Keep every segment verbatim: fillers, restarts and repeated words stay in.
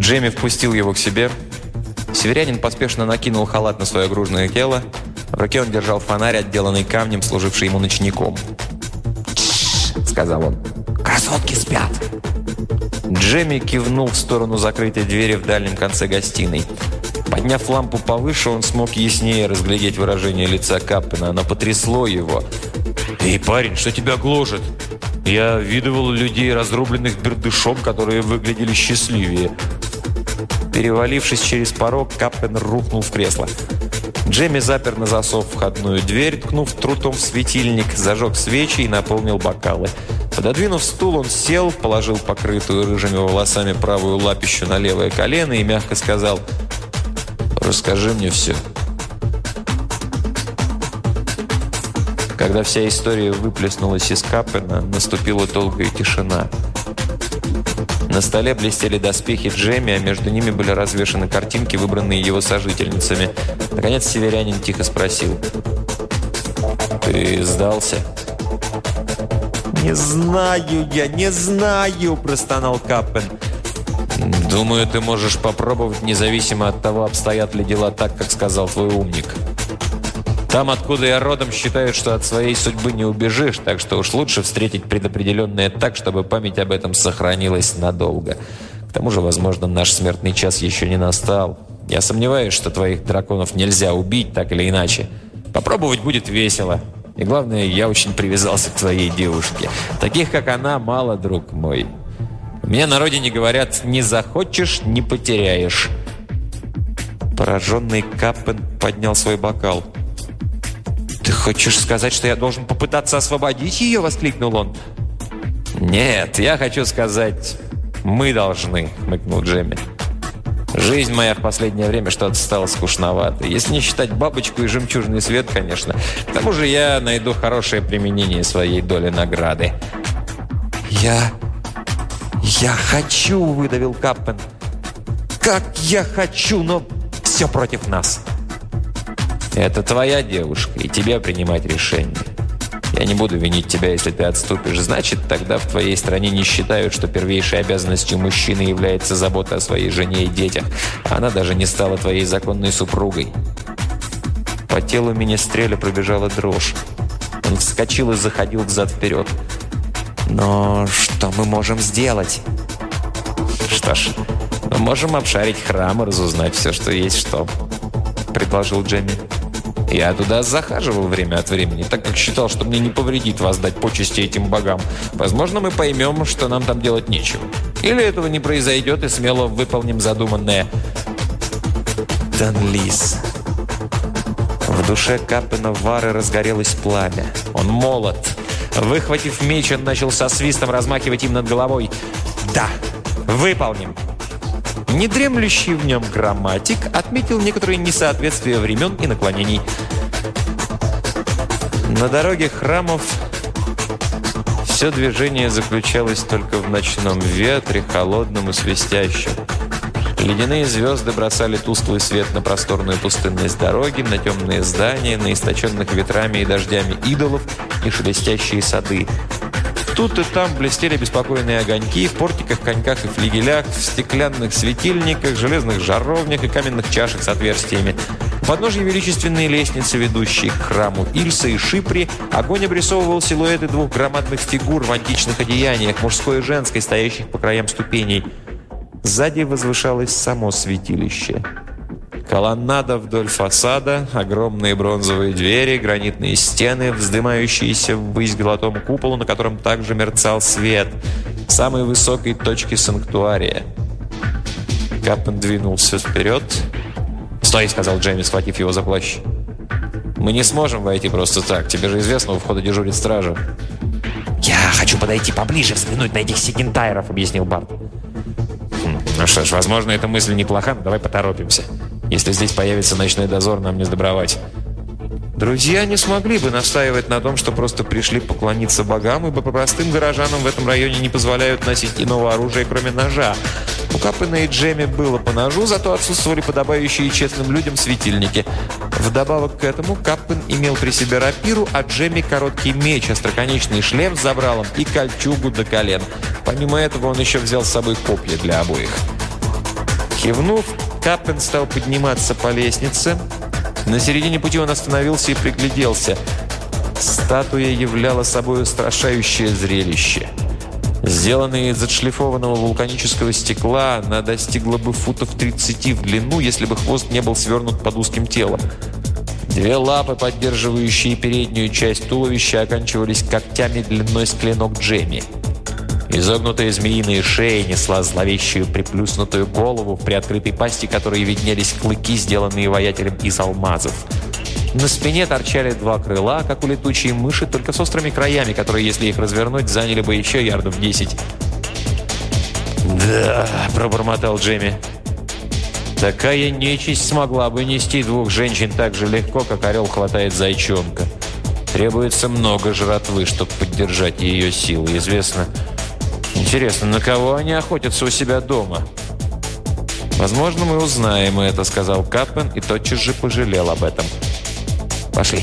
Джейми впустил его к себе. Северянин поспешно накинул халат на свое грузное тело. В руке он держал фонарь, отделанный камнем, служивший ему ночником. «Тш!» – сказал он. «Красотки спят!» Джейми кивнул в сторону закрытой двери в дальнем конце гостиной. Подняв лампу повыше, он смог яснее разглядеть выражение лица Каппена. Оно потрясло его. «Эй, парень, что тебя гложет? Я видывал людей, разрубленных бердышом, которые выглядели счастливее». Перевалившись через порог, Каппен рухнул в кресло. Джейми запер на засов входную дверь, ткнув трутом в светильник, зажег свечи и наполнил бокалы. Пододвинув стул, он сел, положил покрытую рыжими волосами правую лапищу на левое колено и мягко сказал: «Расскажи мне все». Когда вся история выплеснулась из Каппена, наступила долгая тишина. На столе блестели доспехи Джейми, а между ними были развешаны картинки, выбранные его сожительницами. Наконец северянин тихо спросил: «Ты сдался?» «Не знаю я, не знаю», – простонал Каппен. «Думаю, ты можешь попробовать, независимо от того, обстоят ли дела так, как сказал твой умник. Там, откуда я родом, считают, что от своей судьбы не убежишь, так что уж лучше встретить предопределенное так, чтобы память об этом сохранилась надолго. К тому же, возможно, наш смертный час еще не настал. Я сомневаюсь, что твоих драконов нельзя убить так или иначе. Попробовать будет весело. И главное, я очень привязался к твоей девушке. Таких, как она, мало, друг мой. У меня на родине говорят: не захочешь – не потеряешь». Пораженный Каппен поднял свой бокал. «Ты хочешь сказать, что я должен попытаться освободить ее?» – воскликнул он. «Нет, я хочу сказать, мы должны», – хмыкнул Джейми. «Жизнь моя в последнее время что-то стала скучноватой. Если не считать бабочку и жемчужный свет, конечно. К тому же я найду хорошее применение своей доли награды». «Я... я хочу», – выдавил Каппен. «Как я хочу, но все против нас». «Это твоя девушка, и тебе принимать решение. Я не буду винить тебя, если ты отступишь. Значит, тогда в твоей стране не считают, что первейшей обязанностью мужчины является забота о своей жене и детях. Она даже не стала твоей законной супругой». По телу Министреля пробежала дрожь. Он вскочил и заходил взад-вперед. «Но что мы можем сделать?» «Что ж, мы можем обшарить храм и разузнать все, что есть что», — предложил Джейми. «Я туда захаживал время от времени, так как считал, что мне не повредит воздать почести этим богам. Возможно, мы поймем, что нам там делать нечего. Или этого не произойдет, и смело выполним задуманное». Данлис. В душе Каппена Вары разгорелось пламя. Он молод. Выхватив меч, он начал со свистом размахивать им над головой. «Да, выполним!» Недремлющий в нем грамматик отметил некоторые несоответствия времен и наклонений. На дороге храмов все движение заключалось только в ночном ветре, холодном и свистящем. Ледяные звезды бросали тусклый свет на просторную пустынность дороги, на темные здания, на источенных ветрами и дождями идолов и шелестящие сады. Тут и там блестели беспокойные огоньки в портиках, коньках и флигелях, в стеклянных светильниках, железных жаровнях и каменных чашах с отверстиями. У подножья величественной лестницы, ведущей к храму Ильса и Шипри, огонь обрисовывал силуэты двух громадных фигур в античных одеяниях, мужской и женской, стоящих по краям ступеней. Сзади возвышалось само святилище. Колоннада вдоль фасада, огромные бронзовые двери, гранитные стены, вздымающиеся ввысь к золотому куполу, на котором также мерцал свет, самой высокой точки санктуария. Каппен двинулся вперед. «Стой!» — сказал Джейми, схватив его за плащ. «Мы не сможем войти просто так. Тебе же известно, у входа дежурит стража». «Я хочу подойти поближе, взглянуть на этих сигентайров», — объяснил Барт. Хм, «Ну что ж, возможно, эта мысль неплоха, но давай поторопимся. Если здесь появится ночной дозор, нам не сдобровать». Друзья не смогли бы настаивать на том, что просто пришли поклониться богам, ибо по простым горожанам в этом районе не позволяют носить иного оружия, кроме ножа. У Каппена и Джейми было по ножу, зато отсутствовали подобающие честным людям светильники. Вдобавок к этому Каппен имел при себе рапиру, а Джейми короткий меч, остроконечный шлем с забралом и кольчугу до колен. Помимо этого он еще взял с собой копья для обоих. Кивнув, Каппен стал подниматься по лестнице. На середине пути он остановился и пригляделся. Статуя являла собой устрашающее зрелище. Сделанная из отшлифованного вулканического стекла, она достигла бы футов тридцати в длину, если бы хвост не был свернут под узким телом. Две лапы, поддерживающие переднюю часть туловища, оканчивались когтями длиной с клинок Джемми. Изогнутая змеиная шея несла зловещую приплюснутую голову, в приоткрытой пасти которой виднелись клыки, сделанные воятелем из алмазов. На спине торчали два крыла, как у летучей мыши, только с острыми краями, которые, если их развернуть, заняли бы еще ярдов десять. «Да», – пробормотал Джемми. «Такая нечисть смогла бы нести двух женщин так же легко, как орел хватает зайчонка. Требуется много жратвы, чтобы поддержать ее силы. Известно. Интересно, на кого они охотятся у себя дома?» «Возможно, мы узнаем это», – сказал Каппен и тотчас же пожалел об этом. «Пошли».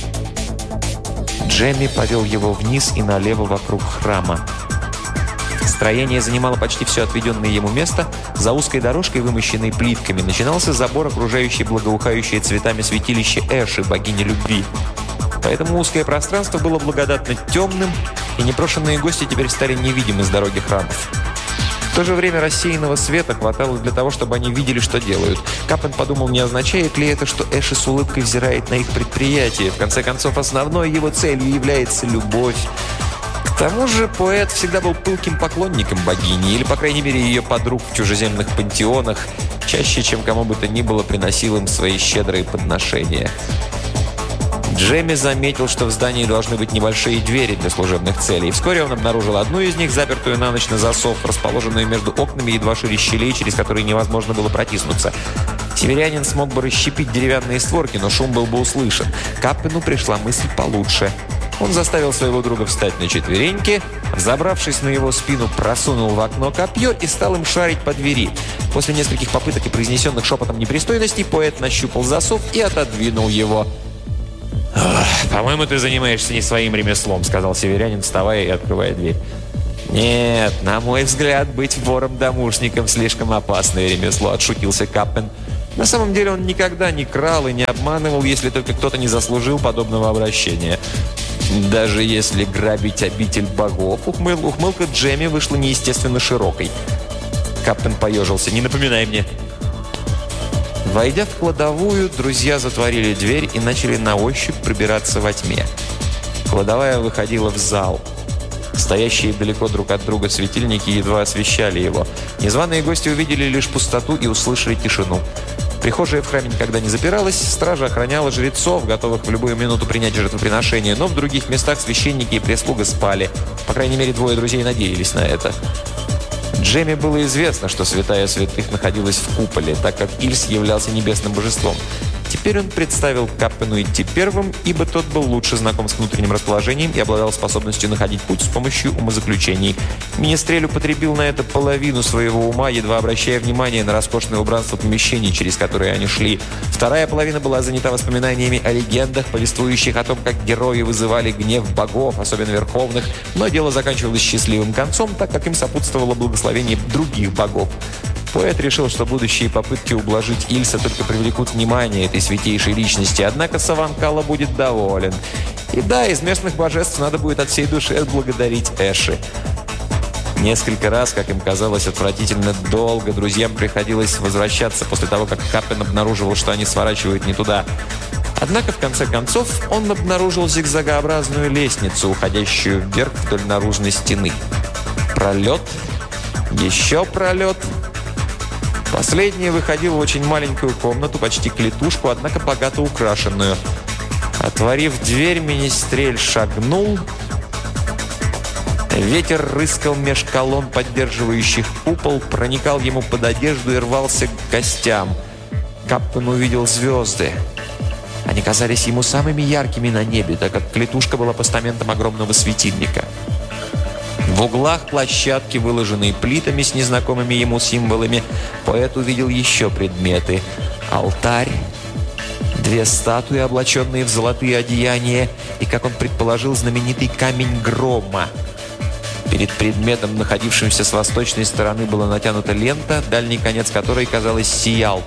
Джемми повел его вниз и налево вокруг храма. Строение занимало почти все отведенное ему место. За узкой дорожкой, вымощенной плитками, начинался забор, окружающий благоухающее цветами святилище Эши, богини любви. Поэтому узкое пространство было благодатно темным, и непрошенные гости теперь стали невидимы с дороги храмов. В то же время рассеянного света хватало для того, чтобы они видели, что делают. Каппен подумал, не означает ли это, что Эши с улыбкой взирает на их предприятие. В конце концов, основной его целью является любовь. К тому же поэт всегда был пылким поклонником богини, или, по крайней мере, ее подруг в чужеземных пантеонах, чаще, чем кому бы то ни было, приносил им свои щедрые подношения. Джемми заметил, что в здании должны быть небольшие двери для служебных целей. Вскоре он обнаружил одну из них, запертую на ночь на засов, расположенную между окнами едва шире щелей, через которые невозможно было протиснуться. Северянин смог бы расщепить деревянные створки, но шум был бы услышан. Каппену пришла мысль получше. Он заставил своего друга встать на четвереньки, взобравшись на его спину, просунул в окно копье и стал им шарить по двери. После нескольких попыток и произнесенных шепотом непристойностей, поэт нащупал засов и отодвинул его. «По-моему, ты занимаешься не своим ремеслом», — сказал северянин, вставая и открывая дверь. «Нет, на мой взгляд, быть вором-домушником слишком опасное ремесло», — отшутился Каппен. На самом деле он никогда не крал и не обманывал, если только кто-то не заслужил подобного обращения. Даже если грабить обитель богов, ухмыл, ухмылка Джемми вышла неестественно широкой. Каппен поежился. «Не напоминай мне». Войдя в кладовую, друзья затворили дверь и начали на ощупь пробираться во тьме. Кладовая выходила в зал. Стоящие далеко друг от друга светильники едва освещали его. Незваные гости увидели лишь пустоту и услышали тишину. Прихожая в храме никогда не запиралась, стража охраняла жрецов, готовых в любую минуту принять жертвоприношение, но в других местах священники и прислуга спали. По крайней мере, двое друзей надеялись на это. Джемми было известно, что святая святых находилась в куполе, так как Ильс являлся небесным божеством. Теперь он представил Каппену идти первым, ибо тот был лучше знаком с внутренним расположением и обладал способностью находить путь с помощью умозаключений. Министрель употребил на это половину своего ума, едва обращая внимание на роскошное убранство помещений, через которые они шли. Вторая половина была занята воспоминаниями о легендах, повествующих о том, как герои вызывали гнев богов, особенно верховных, но дело заканчивалось счастливым концом, так как им сопутствовало благословение других богов. Поэт решил, что будущие попытки ублажить Ильса только привлекут внимание этой святейшей личности, однако Саванкала будет доволен. И да, из местных божеств надо будет от всей души отблагодарить Эши. Несколько раз, как им казалось, отвратительно долго друзьям приходилось возвращаться после того, как Каппен обнаруживал, что они сворачивают не туда. Однако, в конце концов, он обнаружил зигзагообразную лестницу, уходящую вверх вдоль наружной стены. Пролет, еще пролет. Последняя выходила в очень маленькую комнату, почти клетушку, однако богато украшенную. Отворив дверь, министрель шагнул. Ветер рыскал меж колонн, поддерживающих купол, проникал ему под одежду и рвался к гостям. Каппен увидел звезды. Они казались ему самыми яркими на небе, так как клетушка была постаментом огромного светильника. В углах площадки, выложенные плитами с незнакомыми ему символами, поэт увидел еще предметы. Алтарь, две статуи, облаченные в золотые одеяния, и, как он предположил, знаменитый камень грома. Перед предметом, находившимся с восточной стороны, была натянута лента, дальний конец которой, казалось, сиял.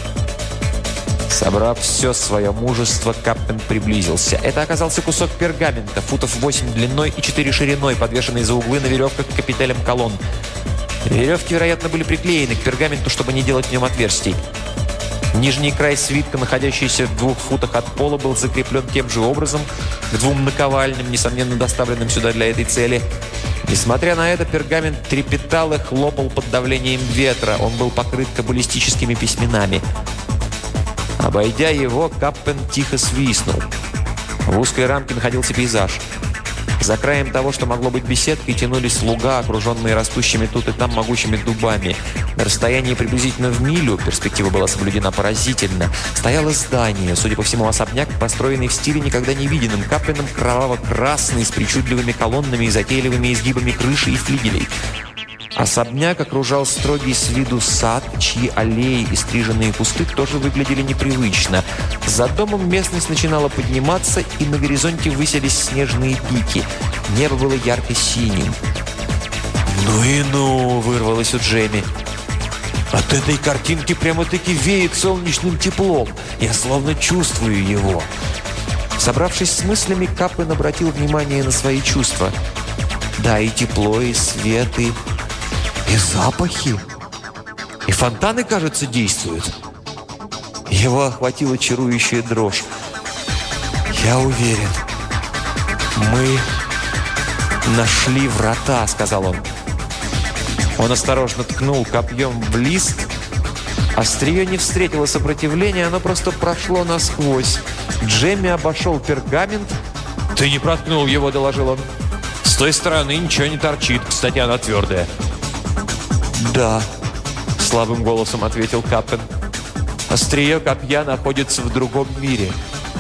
Собрав все свое мужество, Каппен приблизился. Это оказался кусок пергамента, футов восемь длиной и четыре шириной, подвешенный за углы на веревках к капителям колонн. Веревки, вероятно, были приклеены к пергаменту, чтобы не делать в нем отверстий. Нижний край свитка, находящийся в двух футах от пола, был закреплен тем же образом к двум наковальням, несомненно доставленным сюда для этой цели. Несмотря на это, пергамент трепетал и хлопал под давлением ветра. Он был покрыт каббалистическими письменами. Обойдя его, Каппен тихо свистнул. В узкой рамке находился пейзаж. За краем того, что могло быть беседкой, тянулись луга, окруженные растущими тут и там могучими дубами. На расстоянии приблизительно в милю, перспектива была соблюдена поразительно, стояло здание, судя по всему, особняк, построенный в стиле никогда не виденным, Каппеном кроваво-красный, с причудливыми колоннами и затейливыми изгибами крыши и флигелей. Особняк окружал строгий с виду сад, чьи аллеи и стриженные кусты тоже выглядели непривычно. За домом местность начинала подниматься, и на горизонте высились снежные пики. Небо было ярко-синим. «Ну и ну!» – вырвалось у Джейми. «От этой картинки прямо-таки веет солнечным теплом. Я словно чувствую его». Собравшись с мыслями, Каппен обратил внимание на свои чувства. Да, и тепло, и свет, и... И запахи. И фонтаны, кажется, действуют. Его охватила чарующая дрожь. «Я уверен, мы нашли врата», — сказал он. Он осторожно ткнул копьем в лист. Острие не встретило сопротивления, оно просто прошло насквозь. Джемми обошел пергамент. «Ты не проткнул его», — доложил он. «С той стороны ничего не торчит. Кстати, она твердая». «Да», — слабым голосом ответил Каппен. «Острие копья находится в другом мире».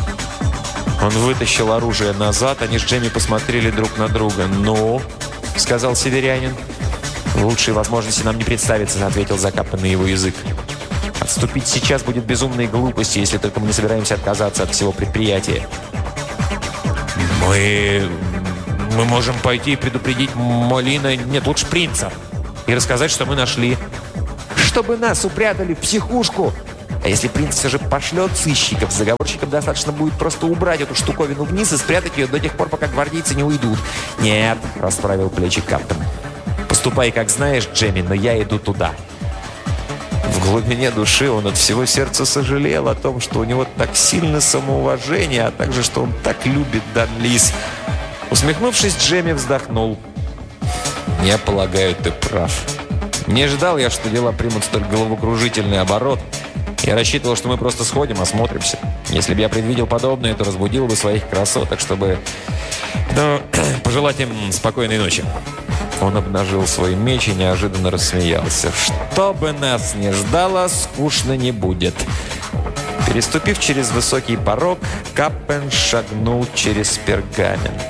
Он вытащил оружие назад, они с Джемми посмотрели друг на друга. «Ну?» — сказал северянин. «Лучшей возможности нам не представится», — ответил за Каппена его язык. «Отступить сейчас будет безумной глупостью, если только мы не собираемся отказаться от всего предприятия». «Мы... мы можем пойти и предупредить Молина, нет, лучше принца, и рассказать, что мы нашли». «Чтобы нас упрятали в психушку! А если принц все же пошлет сыщиков, заговорщикам достаточно будет просто убрать эту штуковину вниз и спрятать ее до тех пор, пока гвардейцы не уйдут». «Нет», — расправил плечи Каппен. «Поступай, как знаешь, Джемми, но я иду туда». В глубине души он от всего сердца сожалел о том, что у него так сильно самоуважение, а также, что он так любит Данлис. Усмехнувшись, Джемми вздохнул. «Я полагаю, ты прав. Не ждал я, что дела примут столь головокружительный оборот. Я рассчитывал, что мы просто сходим, осмотримся. Если бы я предвидел подобное, то разбудил бы своих красоток, чтобы... ну, пожелать им спокойной ночи». Он обнажил свой меч и неожиданно рассмеялся. «Что бы нас ни ждало, скучно не будет». Переступив через высокий порог, Каппен шагнул через пергамент.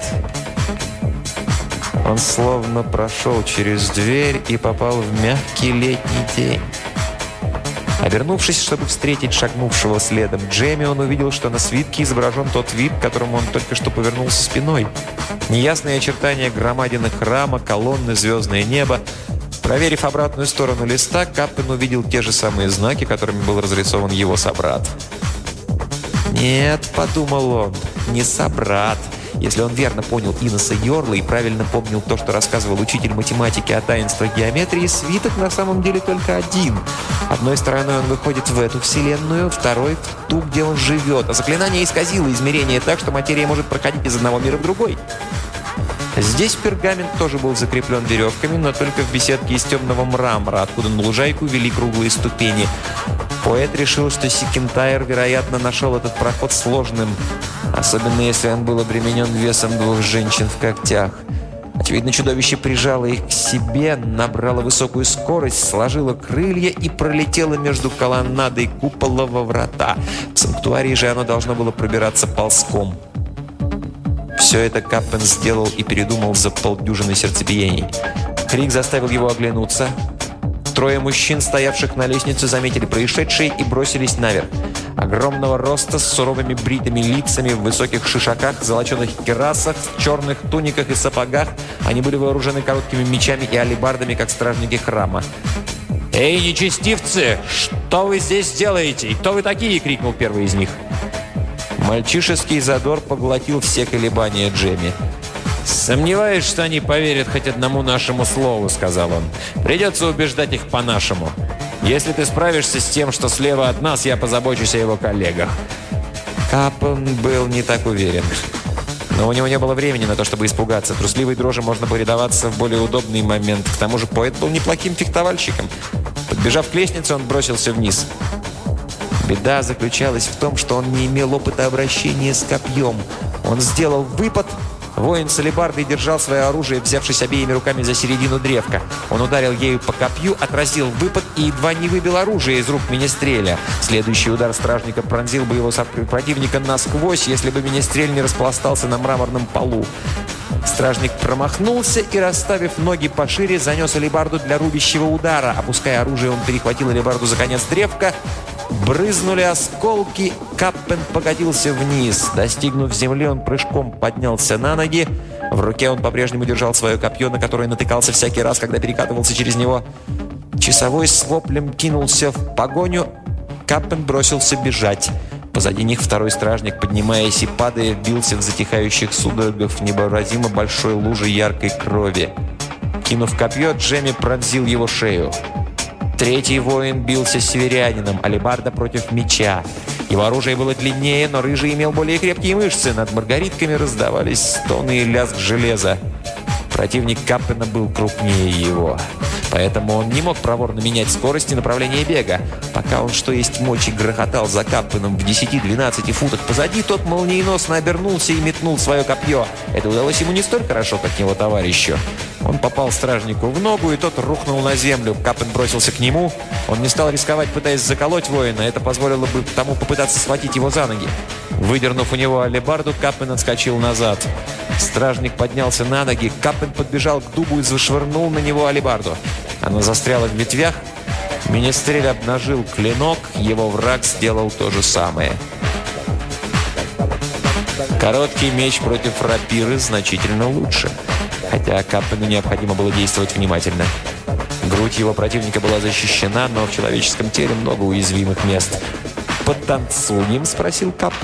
Он словно прошел через дверь и попал в мягкий летний день. Обернувшись, чтобы встретить шагнувшего следом Джемми, он увидел, что на свитке изображен тот вид, к которому он только что повернулся спиной. Неясные очертания громадины храма, колонны, звездное небо. Проверив обратную сторону листа, Каппен увидел те же самые знаки, которыми был разрисован его собрат. «Нет», — подумал он, — «не собрат». Если он верно понял Иноса Йорла и правильно помнил то, что рассказывал учитель математики о таинствах геометрии, свиток на самом деле только один. Одной стороной он выходит в эту вселенную, второй — в ту, где он живет. А заклинание исказило измерение так, что материя может проходить из одного мира в другой. Здесь пергамент тоже был закреплен веревками, но только в беседке из темного мрамора, откуда на лужайку вели круглые ступени. Поэт решил, что Сикентайр, вероятно, нашел этот проход сложным, особенно если он был обременен весом двух женщин в когтях. Очевидно, чудовище прижало их к себе, набрало высокую скорость, сложило крылья и пролетело между колоннадой купола во врата. В санктуарии же оно должно было пробираться ползком. Все это Каппен сделал и передумал за полдюжины сердцебиений. Крик заставил его оглянуться. Трое мужчин, стоявших на лестнице, заметили происшедшее и бросились наверх. Огромного роста, с суровыми бритыми лицами, в высоких шишаках, золоченых кирасах, в черных туниках и сапогах. Они были вооружены короткими мечами и алебардами, как стражники храма. «Эй, нечестивцы! Что вы здесь делаете? И кто вы такие?» — крикнул первый из них. Мальчишеский задор поглотил все колебания Джемми. «Сомневаюсь, что они поверят хоть одному нашему слову», — сказал он. «Придется убеждать их по-нашему. Если ты справишься с тем, что слева от нас, я позабочусь о его коллегах». Каппен был не так уверен. Но у него не было времени на то, чтобы испугаться. Трусливой дрожи можно повредоваться в более удобный момент. К тому же поэт был неплохим фехтовальщиком. Подбежав к лестнице, он бросился вниз. Беда заключалась в том, что он не имел опыта обращения с копьем. Он сделал выпад. Воин с алебардой держал свое оружие, взявшись обеими руками за середину древка. Он ударил ею по копью, отразил выпад и едва не выбил оружие из рук Менестреля. Следующий удар стражника пронзил бы его противника насквозь, если бы Менестрель не распластался на мраморном полу. Стражник промахнулся и, расставив ноги пошире, занес алебарду для рубящего удара. Опуская оружие, он перехватил алебарду за конец древка. Брызнули осколки, Каппен покатился вниз. Достигнув земли, он прыжком поднялся на ноги. В руке он по-прежнему держал свое копье, на которое натыкался всякий раз, когда перекатывался через него. Часовой с воплем кинулся в погоню. Каппен бросился бежать. Позади них второй стражник, поднимаясь и падая, бился в затихающих судорогах в невообразимо большой луже яркой крови. Кинув копье, Джемми пронзил его шею. Третий воин бился с северянином, алебарда против меча. Его оружие было длиннее, но рыжий имел более крепкие мышцы. Над маргаритками раздавались стоны и лязг железа. Противник Каппена был крупнее его. Поэтому он не мог проворно менять скорость и направление бега. Пока он, что есть мочи, грохотал за Каппеном в десяти-двенадцати футах позади, тот молниеносно обернулся и метнул свое копье. Это удалось ему не столь хорошо, как его товарищу. Он попал стражнику в ногу, и тот рухнул на землю. Каппен бросился к нему. Он не стал рисковать, пытаясь заколоть воина. Это позволило бы тому попытаться схватить его за ноги. Выдернув у него алебарду, Каппен отскочил назад. Стражник поднялся на ноги. Каппен подбежал к дубу и зашвырнул на него алебарду. Она застряла в ветвях. Менестрель обнажил клинок. Его враг сделал то же самое. Короткий меч против рапиры значительно лучше. Хотя Каппену необходимо было действовать внимательно. Грудь его противника была защищена, но в человеческом теле много уязвимых мест. «Потанцуем?» – спросил Каппен.